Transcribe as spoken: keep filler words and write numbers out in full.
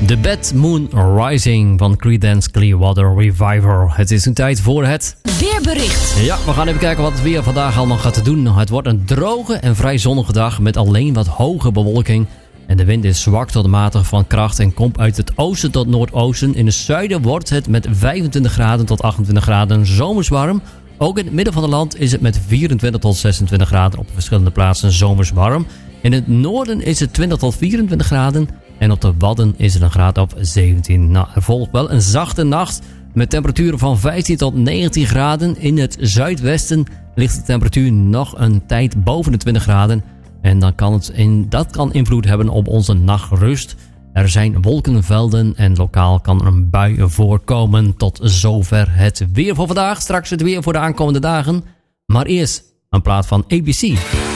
The Bad Moon Rising van Creedence Clearwater Revival. Het is een tijd voor het weerbericht. Ja, we gaan even kijken wat het weer vandaag allemaal gaat doen. Het wordt een droge en vrij zonnige dag met alleen wat hoge bewolking. En de wind is zwak tot matig van kracht en komt uit het oosten tot noordoosten. In het zuiden wordt het met vijfentwintig graden tot achtentwintig graden zomers warm. Ook in het midden van het land is het met vierentwintig tot zesentwintig graden op verschillende plaatsen zomers warm. In het noorden is het twintig tot vierentwintig graden. En op de Wadden is het een graad op zeventien. Nou, er volgt wel een zachte nacht met temperaturen van vijftien tot negentien graden. In het zuidwesten ligt de temperatuur nog een tijd boven de twintig graden. En dan kan het in, dat kan invloed hebben op onze nachtrust. Er zijn wolkenvelden en lokaal kan er een bui voorkomen. Tot zover het weer voor vandaag. Straks het weer voor de aankomende dagen. Maar eerst een plaat van A B C.